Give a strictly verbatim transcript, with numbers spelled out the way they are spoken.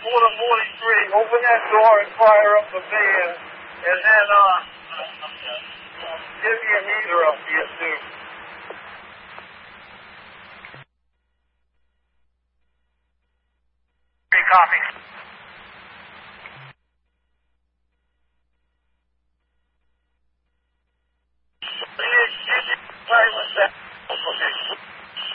Order forty-three, open that door and fire up the van, and then, uh, give me a heater up here, too. Copy.